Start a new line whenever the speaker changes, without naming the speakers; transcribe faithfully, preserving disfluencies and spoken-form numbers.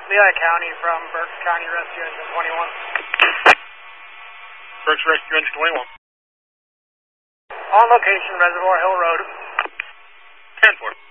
Lehigh County from Berks County Rescue Engine twenty-one.
Berks Rescue Engine twenty-one.
On location, Reservoir Hill Road.
ten four.